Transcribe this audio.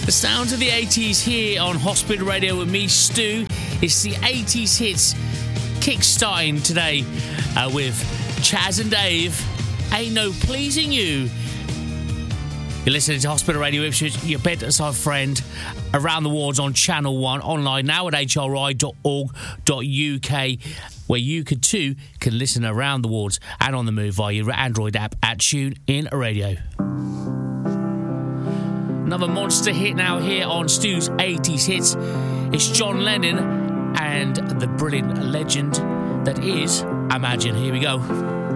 The sounds of the 80s here on Hospital Radio with me, Stu. It's the 80s hits kick-starting today with Chaz and Dave. Ain't No Pleasing You. You're listening to Hospital Radio Ipswich, your bedside friend, around the wards on Channel 1, online now at hri.org.uk, where you too can listen around the wards and on the move via your Android app at TuneIn Radio. Another monster hit now here on Stu's 80s hits. It's John Lennon and the brilliant legend that is Imagine. Here we go.